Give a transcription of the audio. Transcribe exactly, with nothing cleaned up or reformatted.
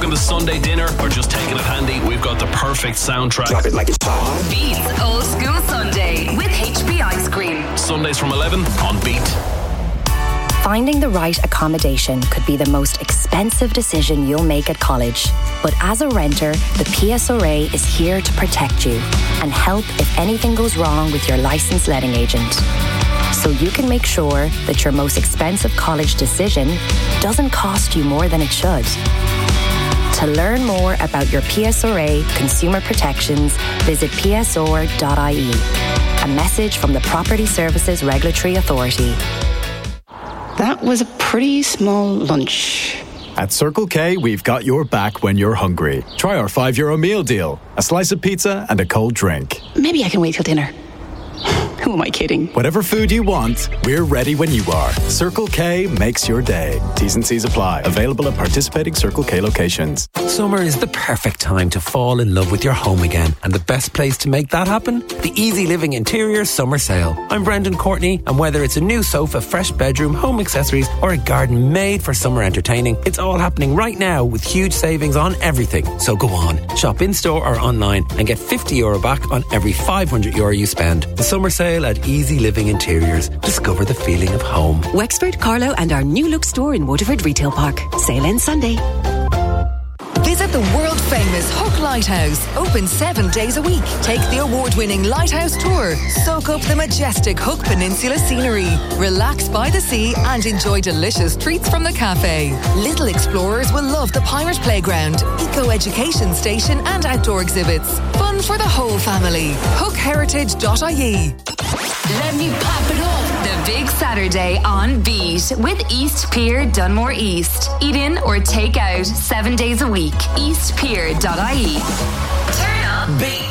cooking the Sunday dinner or just taking it handy, we've got the perfect soundtrack. Drop it like it's hot. Beats Old School Sunday with H B Ice Cream. Sundays from eleven on Beat. Finding the right accommodation could be the most expensive decision you'll make at college. But as a renter, the P S R A is here to protect you and help if anything goes wrong with your licensed letting agent. So you can make sure that your most expensive college decision doesn't cost you more than it should. To learn more about your P S R A consumer protections, visit P S R dot I E. A message from the Property Services Regulatory Authority. That was a pretty small lunch. At Circle K, we've got your back when you're hungry. Try our five euro meal deal. A slice of pizza and a cold drink. Maybe I can wait till dinner. Who am I kidding? Whatever food you want, we're ready when you are. Circle K makes your day. T's and C's apply. Available at participating Circle K locations. Summer is the perfect time to fall in love with your home again. And the best place to make that happen? The Easy Living Interiors Summer Sale. I'm Brendan Courtney, and whether it's a new sofa, fresh bedroom, home accessories, or a garden made for summer entertaining, it's all happening right now with huge savings on everything. So go on, shop in-store or online and get fifty euro back on every five hundred euro you spend. The Summer Sale at Easy Living Interiors. Discover the feeling of home. Wexford, Carlow and our new look store in Waterford Retail Park. Sale ends Sunday. Visit the world-famous Hook Lighthouse. Open seven days a week. Take the award-winning Lighthouse Tour. Soak up the majestic Hook Peninsula scenery. Relax by the sea and enjoy delicious treats from the cafe. Little explorers will love the Pirate Playground, eco-education station and outdoor exhibits. Fun for the whole family. hook heritage dot I E. Let me pop it up. The Big Saturday on Beat with East Pier Dunmore East. Eat in or take out seven days a week. east pier dot I E. Turn up. Beat.